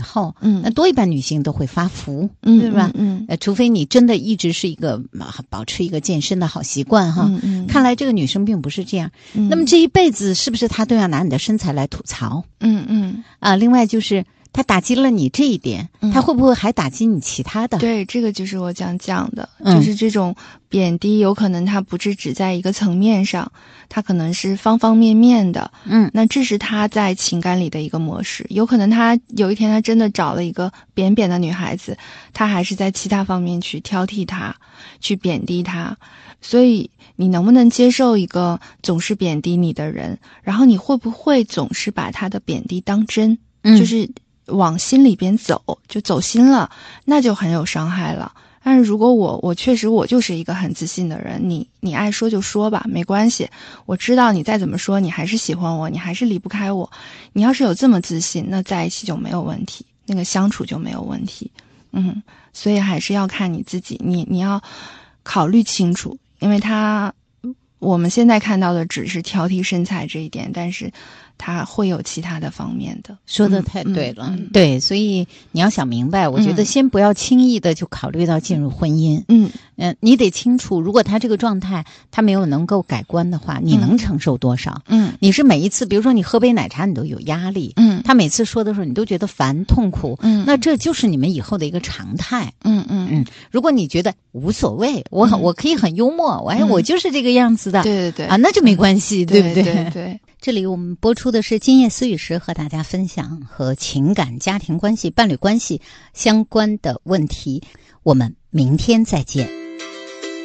后，那多一半女性都会发福，对吧？除非你真的一直是一个保持一个健身的好习惯哈。看来这个女生并不是这样。那么这一辈子是不是她都要拿你的身材来吐槽？另外就是他打击了你这一点，他会不会还打击你其他的？ 对，这个就是我讲的，就是这种贬低有可能它不是只在一个层面上，它可能是方方面面的。那这是他在情感里的一个模式，有可能他有一天他真的找了一个扁扁的女孩子，他还是在其他方面去挑剔她，去贬低她。所以你能不能接受一个总是贬低你的人，然后你会不会总是把他的贬低当真，就是往心里边走，就走心了，那就很有伤害了。但是如果我确实我就是一个很自信的人，你爱说就说吧，没关系，我知道你再怎么说你还是喜欢我，你还是离不开我，你要是有这么自信，那在一起就没有问题，那个相处就没有问题。所以还是要看你自己，你要考虑清楚，因为我们现在看到的只是挑剔身材这一点，但是它会有其他的方面的。 说得太对了。对，所以你要想明白，我觉得先不要轻易的就考虑到进入婚姻。你得清楚，如果他这个状态他没有能够改观的话，你能承受多少？你是每一次比如说你喝杯奶茶你都有压力，他每次说的时候你都觉得烦痛苦，那这就是你们以后的一个常态。如果你觉得无所谓，我可以很幽默，我就是这个样子的， 对那就没关系，对不对？ 对。 这里我们播出的是今夜思雨时，和大家分享和情感、家庭关系、伴侣关系相关的问题。我们明天再见。